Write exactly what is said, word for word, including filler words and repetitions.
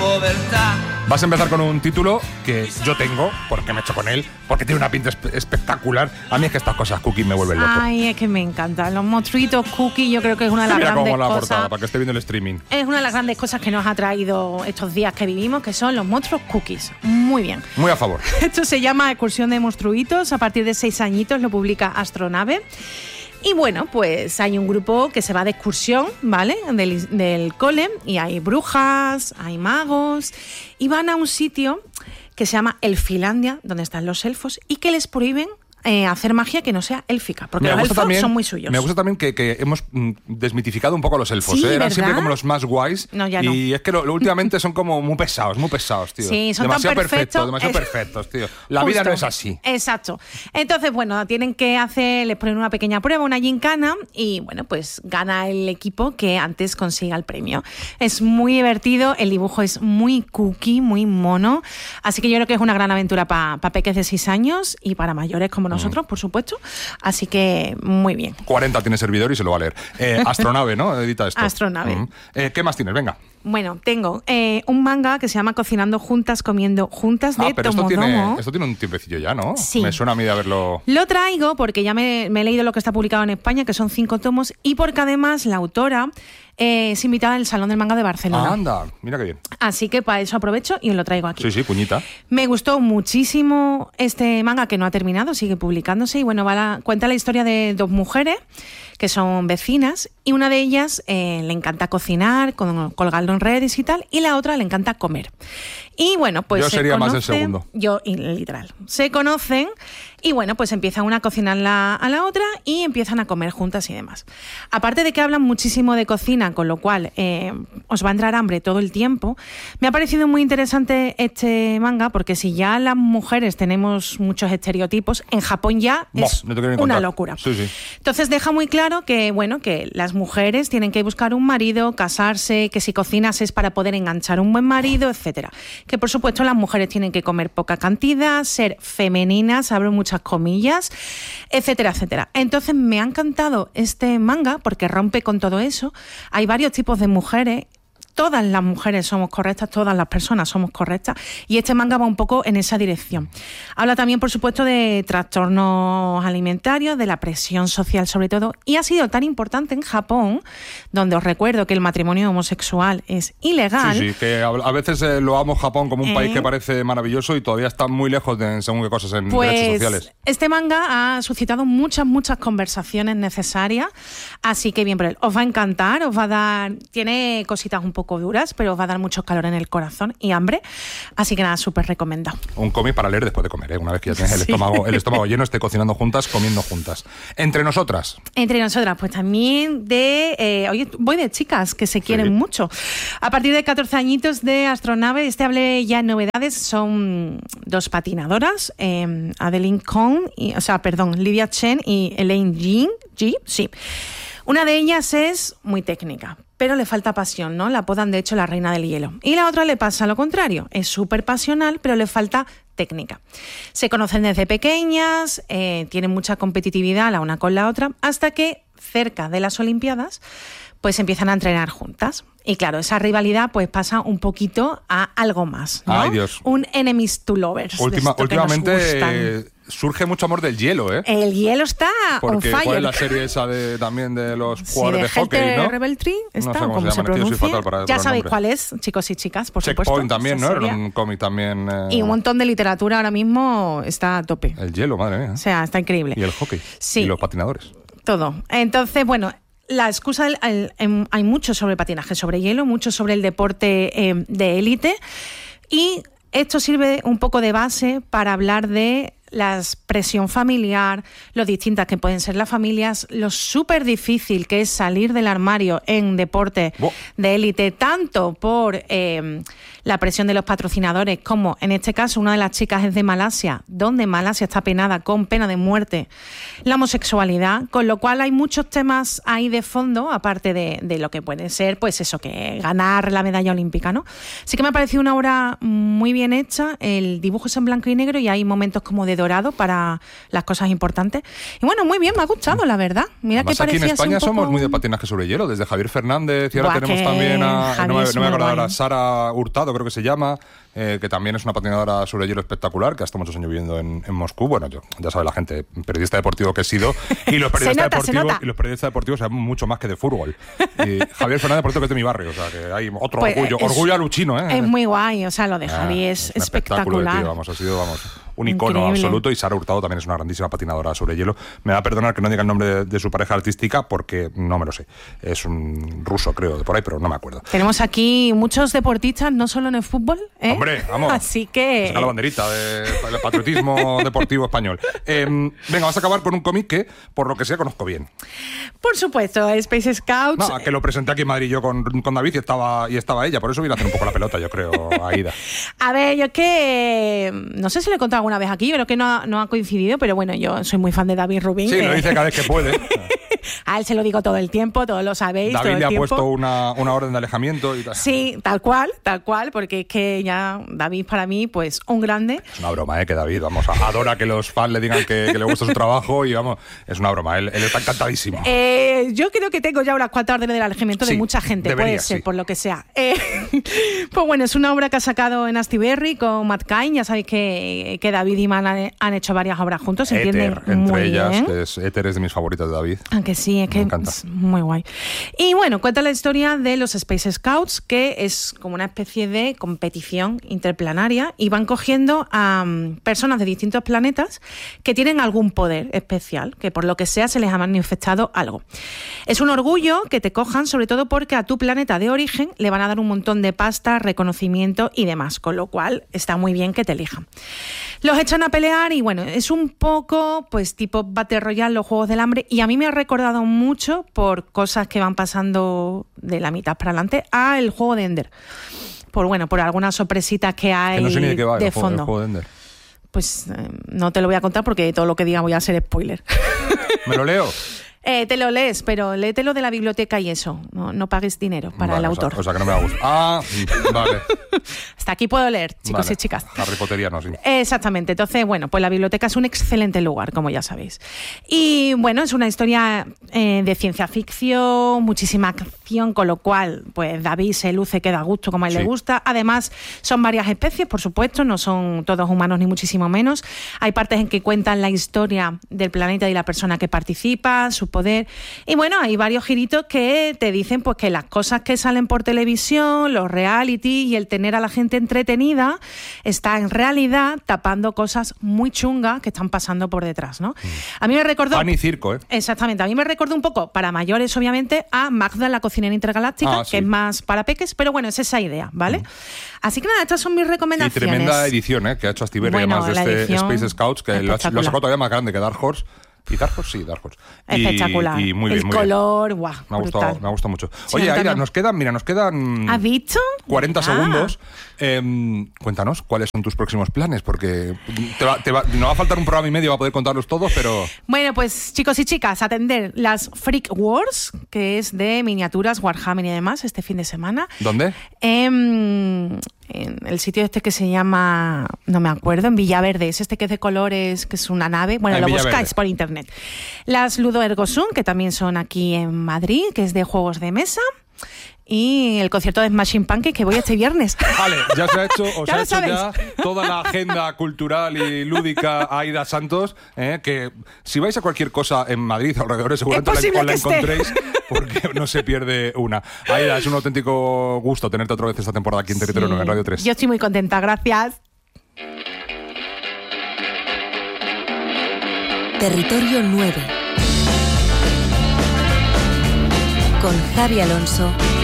povertà. Vas a empezar con un título que yo tengo, porque me he hecho con él, porque tiene una pinta espe- espectacular. A mí es que estas cosas cookie me vuelven loco. Ay, es que me encantan. Los monstruitos cookie yo creo que es una de las Mira grandes cómo la cosas. portada, para que esté viendo el streaming. Es una de las grandes cosas que nos ha traído estos días que vivimos, que son los monstruos cookies. Muy bien. Muy a favor. Esto se llama Excursión de monstruitos. A partir de seis añitos lo publica Astronave. Y bueno, pues hay un grupo que se va de excursión, ¿vale? Del, del cole, y hay brujas, hay magos, y van a un sitio que se llama Elfilandia, donde están los elfos, y que les prohíben Eh, hacer magia que no sea élfica, porque Me los gusta elfos también, son muy suyos. Me gusta también que, que hemos mm, desmitificado un poco a los elfos. Sí, ¿eh? Eran ¿verdad? siempre como los más guays. No, ya no. Y es que lo, lo últimamente son como muy pesados, muy pesados, tío. Sí, son demasiado tan perfectos. demasiado Eh, perfectos, tío. La Justo. vida no es así. Exacto. Entonces, bueno, tienen que hacer, les ponen una pequeña prueba, una gincana, y bueno, pues gana el equipo que antes consiga el premio. Es muy divertido, el dibujo es muy cookie, muy mono, así que yo creo que es una gran aventura para pa peques de seis años y para mayores como nosotros, mm. por supuesto. Así que muy bien. cuarenta tiene servidor y se lo va a leer. Eh, Astronave, ¿no? Edita esto. Astronave. Mm. Eh, ¿Qué más tienes? Venga. Bueno, tengo eh, un manga que se llama Cocinando Juntas, Comiendo Juntas, de Ah, pero esto Tomodomo. tiene, esto tiene un tiempecillo ya, ¿no? Sí. Me suena a mí de haberlo... Lo traigo porque ya me, me he leído lo que está publicado en España, que son cinco tomos, y porque además la autora eh, es invitada al Salón del Manga de Barcelona. Ah, anda, mira qué bien. Así que para eso aprovecho y os lo traigo aquí. Sí, sí, puñita. Me gustó muchísimo este manga, que no ha terminado, sigue publicándose, y bueno, va la, cuenta la historia de dos mujeres que son vecinas, y una de ellas eh, le encanta cocinar, con, colgarlo en redes y tal, y la otra le encanta comer. Y bueno, pues yo se sería conocen, más del segundo. Yo, literal. Se conocen y bueno, pues empiezan una a cocinar la, a la otra y empiezan a comer juntas y demás. Aparte de que hablan muchísimo de cocina, con lo cual eh, os va a entrar hambre todo el tiempo, me ha parecido muy interesante este manga, porque si ya las mujeres tenemos muchos estereotipos, en Japón ya Boh, es no te quiero ni una contar. locura. Sí, sí. Entonces deja muy claro que, bueno, que las mujeres tienen que buscar un marido, casarse, que si cocinas es para poder enganchar un buen marido, etcétera. Que por supuesto las mujeres tienen que comer poca cantidad, ser femeninas, abro muchas comillas, etcétera, etcétera. Entonces me ha encantado este manga porque rompe con todo eso. Hay varios tipos de mujeres. Todas las mujeres somos correctas, todas las personas somos correctas, y este manga va un poco en esa dirección. Habla también, por supuesto, de trastornos alimentarios, de la presión social sobre todo, y ha sido tan importante en Japón, donde os recuerdo que el matrimonio homosexual es ilegal. Sí, sí, que a, a veces eh, lo amo Japón como un Eh. país que parece maravilloso y todavía está muy lejos de según qué cosas en Pues derechos sociales. este manga ha suscitado muchas, muchas conversaciones necesarias, así que bien por él. Os va a encantar, os va a dar, tiene cositas un poco duras, pero os va a dar mucho calor en el corazón y hambre, así que nada, súper recomendado. Un cómic para leer después de comer, ¿eh? Una vez que ya tienes el, Sí. estómago, el estómago lleno, esté cocinando juntas, comiendo juntas. Entre nosotras. Entre nosotras, pues también de... Eh, oye, voy de chicas que se quieren Sí. mucho. A partir de catorce añitos de Astronave, este hablé ya en novedades, son dos patinadoras, eh, Adeline Cohn, y, o sea, perdón, Lydia Chen y Elaine Jean, G, sí. Una de ellas es muy técnica, pero le falta pasión, ¿no? La apodan, de hecho, la reina del hielo. Y la otra le pasa lo contrario, es súper pasional, pero le falta técnica. Se conocen desde pequeñas, eh, tienen mucha competitividad la una con la otra, hasta que cerca de las Olimpiadas pues empiezan a entrenar juntas. Y claro, esa rivalidad pues pasa un poquito a algo más, ¿no? Ay, Dios. Un enemies to lovers. de Última, esto que nos últimamente gustan. eh, surge mucho amor del hielo, ¿eh? El hielo está on Porque fire. ¿cuál es la serie esa de, también de los Sí, jugadores de de hockey, Helter ¿no? Revelry está, no sé cómo, cómo se se llama, tío, soy pronuncia. fatal para- Ya para sabéis nombres. cuál es, chicos y chicas, por Checkpoint supuesto. también, esa ¿no? Era serie. un cómic también. eh, Y un montón de literatura ahora mismo está a tope. El hielo, madre mía. O sea, está increíble. Y el hockey. Sí. Y los patinadores. Todo. Entonces, bueno, la excusa, el- el- em, hay mucho sobre patinaje sobre hielo, mucho sobre el deporte eh, de élite, y esto sirve un poco de base para hablar de la presión familiar, lo distintas que pueden ser las familias, lo súper difícil que es salir del armario en deporte Bo. de élite, tanto por eh, la presión de los patrocinadores, como en este caso una de las chicas es de Malasia, donde Malasia está penada con pena de muerte la homosexualidad, con lo cual hay muchos temas ahí de fondo, aparte de, de lo que puede ser, pues eso, que ganar la medalla olímpica, ¿no? Así que me ha parecido una obra muy bien hecha, el dibujo es en blanco y negro y hay momentos como de dorado para las cosas importantes. Y bueno, muy bien, me ha gustado, la verdad. Mira Además, que aquí en parecía España un poco... somos muy de patinaje sobre hielo, desde Javier Fernández y ahora Buah, tenemos que también a, Javi no me, es no me muy acuerdo ahora, guay. Sara Hurtado, creo que se llama, eh, que también es una patinadora sobre hielo espectacular, que ha estado muchos años viviendo en, en Moscú. Bueno, yo, ya sabe la gente, periodista deportivo que he sido, y los periodistas nota, se deportivos nota. y los periodistas deportivos saben mucho más que de fútbol. Y Javier Fernández, por cierto, que es de mi barrio, o sea, que hay otro Pues, orgullo, es- orgullo aluchino, ¿eh? Es muy guay, o sea, lo de Javi Ah, es un espectáculo de espectacular. tío, vamos, ha sido, vamos, un icono Increíble. absoluto. Y Sara Hurtado también es una grandísima patinadora sobre hielo. Me va a perdonar que no diga el nombre de, de su pareja artística porque no me lo sé. Es un ruso, creo, de por ahí, pero no me acuerdo. Tenemos aquí muchos deportistas, no solo en el fútbol, ¿eh? Hombre, vamos. Así que... Saca la banderita del patriotismo deportivo español. Eh, venga, vas a acabar con un cómic que, por lo que sea, conozco bien. Por supuesto, Space Scouts. No, que lo presenté aquí en Madrid yo con, con David y estaba, y estaba ella. Por eso vine a hacer un poco la pelota, yo creo, Aida. A ver, yo es que no sé si lo he contado alguna vez aquí, pero que no ha, no ha coincidido, pero bueno, yo soy muy fan de David Rubin. Sí, lo eh. dice cada vez que puede. A él se lo digo todo el tiempo, todos lo sabéis. todo David el le ha tiempo. puesto una, una orden de alejamiento y tal. Sí, tal cual, tal cual, porque es que ya David para mí, pues un grande. Es una broma, ¿eh? Que David, vamos, adora que los fans le digan que, que le gusta su trabajo y vamos, es una broma, él, él está encantadísimo. Eh, yo creo que tengo ya unas cuantas órdenes del alejamiento Sí, de mucha gente, debería, puede ser, sí. por lo que sea. Eh, pues bueno, es una obra que ha sacado en Astiberri con Matt Cain. Ya sabéis que, que David y Man han, han hecho varias obras juntos, se entienden Éter, muy entre ellas, bien. que es, Éter es de mis favoritas de David. Aunque sí, es Me que encanta. es muy guay. Y bueno, cuenta la historia de los Space Scouts, que es como una especie de competición interplanaria y van cogiendo a um, personas de distintos planetas que tienen algún poder especial, que por lo que sea se les ha manifestado algo. Es un orgullo que te cojan, sobre todo porque a tu planeta de origen le van a dar un montón de pasta, reconocimiento y demás, con lo cual está muy bien que te elijan. Los echan a pelear y bueno, es un poco pues tipo Battle Royale, los Juegos del Hambre, y a mí me ha recordado mucho por cosas que van pasando de la mitad para adelante a el juego de Ender. Por bueno, por algunas sorpresitas que hay Que no sé ni de qué va de el juego, el fondo. juego de Ender. Pues eh, no te lo voy a contar porque todo lo que diga voy a ser spoiler. ¿Me lo leo? Eh, te lo lees, pero léetelo de la biblioteca y eso. No, no pagues dinero para Vale, el o sea- autor. O sea, que no me va a gustar. Ah, vale. Hasta aquí puedo leer, chicos Vale. y chicas. Harry Potteriano, sí. Exactamente. Entonces, bueno, pues la biblioteca es un excelente lugar, como ya sabéis. Y bueno, es una historia eh, de ciencia ficción, muchísima acción, con lo cual, pues David se luce, que da gusto como a él Sí. le gusta. Además, son varias especies, por supuesto, no son todos humanos ni muchísimo menos. Hay partes en que cuentan la historia del planeta y la persona que participa, su poder. Y bueno, hay varios giritos que te dicen pues que las cosas que salen por televisión, los reality y el tener a la gente entretenida está en realidad tapando cosas muy chungas que están pasando por detrás, ¿no? A mí me recordó... Pan y circo, ¿eh? Exactamente, a mí me recordó un poco, para mayores obviamente, a Magda, la cocinera intergaláctica, Ah, sí. que es más para peques, pero bueno, es esa idea, ¿vale? Mm. Así que nada, estas son mis Y recomendaciones. tremenda edición, ¿eh? Que ha hecho Astiberri, Bueno, además de la este edición Space Scouts, que lo ha, lo ha espectacular. sacado todavía más grande que Dark Horse. ¿Y Dark Horse? Sí, Dark Horse. Y- Espectacular. Y, muy bien, el muy bien. color, guau, Me ha gustado, brutal. me ha gustado mucho. Sí, Oye, a mí Aira, también. nos quedan, mira, nos quedan ¿Has visto? cuarenta Ah. segundos. Eh, cuéntanos cuáles son tus próximos planes, porque te va, te va, no va a faltar un programa y medio para poder contarlos todos, pero Bueno, pues chicos y chicas, atender las Freak Wars, que es de miniaturas, Warhammer y demás, este fin de semana. ¿dónde? En, en el sitio este que se llama, no me acuerdo, en Villaverde, es este que es de colores, que es una nave. Bueno, En lo Villaverde. buscáis por internet. Las Ludo Ergosun, que también son aquí en Madrid, que es de juegos de mesa. Y el concierto de Smashing Pumpkins, que voy este viernes. Vale, ya se ha hecho, os Ya ha lo hecho ya sabéis. toda la agenda cultural y lúdica Aida Santos, eh, que si vais a cualquier cosa en Madrid o alrededor seguramente posible la, os la que esté. encontréis, porque no se pierde una. Aida, es un auténtico gusto tenerte otra vez esta temporada aquí en Territorio Sí. nueve, en Radio tres. Yo estoy muy contenta, gracias. Territorio nueve. Con Javi Alonso